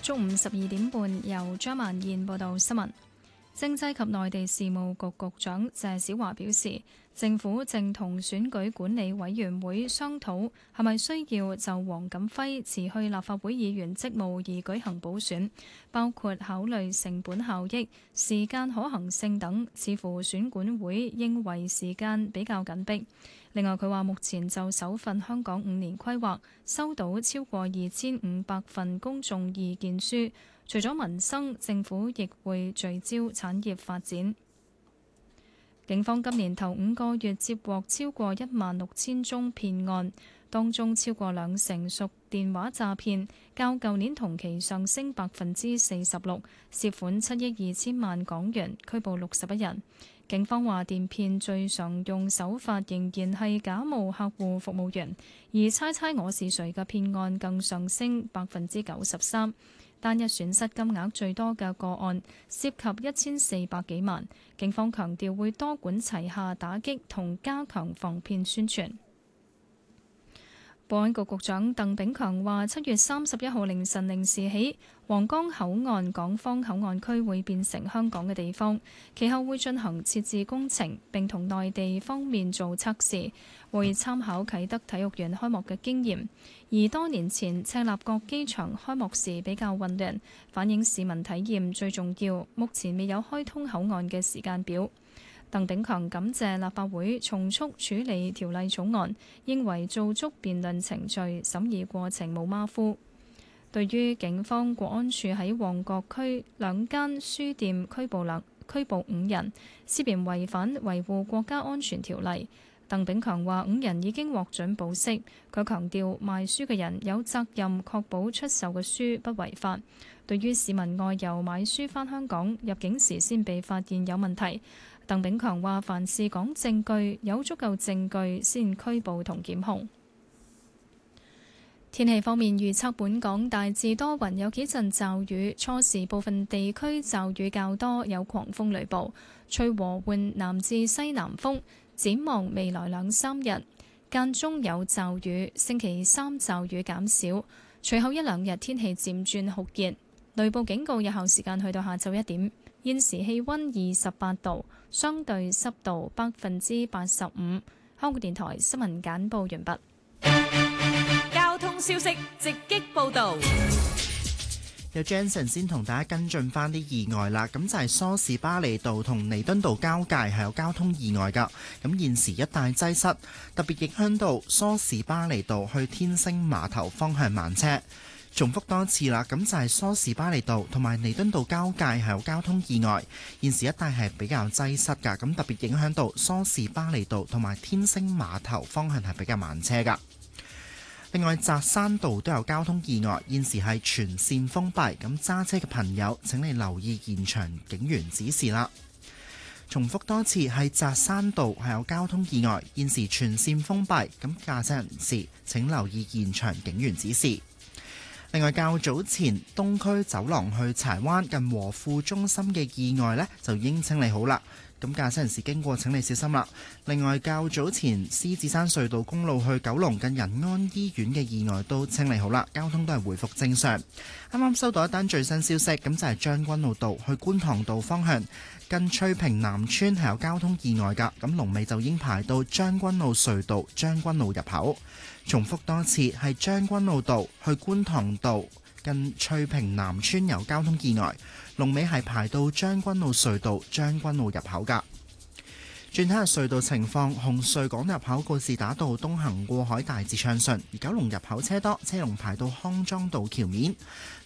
中午12點半，由張曼燕報道新聞。政制及內地事務局局長謝小華表示，政府正同選舉管理委員會商討係咪需要就黃錦輝辭去立法會議員職務而舉行補選，包括考慮成本效益、時間可行性等，似乎選管會認為時間比較緊迫。另外，佢話目前就首份香港5年規劃收到超過2500份公眾意見書，除咗民生，政府亦會聚焦產業發展。警方今年頭5個月接獲超過16000宗騙案，當中超過20%屬電話詐騙，較舊年同期上升46%，涉款7億2000萬港元，拘捕61人。警方話電騙最常用手法仍然係假冒客戶服務員，而猜猜我是誰嘅騙案更上升93%。單日損失金額最多嘅個案涉及1400幾萬。警方強調會多管齊下打擊同加強防騙宣傳。保安局局長鄧炳強話：7月31號凌晨0時起，皇崗口岸港方口岸區會變成香港嘅地方，其後會進行設置工程，並同內地方面做測試，會參考啟德體育園開幕嘅經驗。而多年前赤鱲角機場開幕時比較混亂，反映市民體驗最重要。目前未有開通口岸嘅時間表。鄧炳強感謝立法會從速處理條例草案，認為做足辯論程序，審議過程冇馬虎。對於警方國安處喺旺角區2間書店拘捕5人，涉嫌違反維護國家安全條例，鄧炳強話5人已經獲准保釋。佢強調賣書嘅人有責任確保出售嘅書不違法。對於市民外遊買書返香港，入境時先被發現有問題，鄧炳強話凡事講證據，有足夠證據先拘捕同檢控。天氣方面預測本港大致多雲，有幾陣驟雨，初時部分地區驟雨較多，有狂風雷暴，吹和緩南至西南風。展望未來2-3日間中有驟雨，星期3驟雨減少，隨後1-2日天氣漸轉酷熱，雷暴警告有效時間去到下晝1點。現時氣溫28度，相對濕度85%。香港電台新聞簡報完畢。 交通消息直擊報道。 有 Jansen 先同大家跟進翻啲意外啦，咁就係梳士巴利道同彌敦道交界係有交通意外㗎，咁現時一帶擠塞，特別影響到梳士巴利道去天星碼頭方向慢車。重複多次啦，咁就係梳士巴利道同埋彌敦道交界係有交通意外，現時一帶係比較擠塞㗎，咁特別影響到梳士巴利道同埋天星碼頭方向係比較慢車㗎。另外，扎山道都有交通意外，現時係全線封閉，咁揸車嘅朋友請你留意現場警員指示啦。重複多次，係扎山道係有交通意外，現時全線封閉，咁駕駛人士請留意現場警員指示。另外，較早前東區走廊去柴灣近和富中心嘅意外呢，就已經清理好啦。咁駕駛人士經過請你小心啦。另外，較早前獅子山隧道公路去九龍近仁安醫院嘅意外都清理好啦，交通都係回復正常。啱啱收到一單最新消息，咁就係將軍澳道去觀塘道方向近翠屏南村係有交通意外㗎，咁龍尾就已經排到將軍澳隧道將軍澳入口。重複多次，係將軍澳道去觀塘道近翠屏南村有交通意外，龍尾係排到將軍澳隧道將軍澳入口㗎。轉睇下隧道情況，紅隧港入口告士打道東行過海大致暢順，而九龍入口車多，車龍排到康莊道橋面。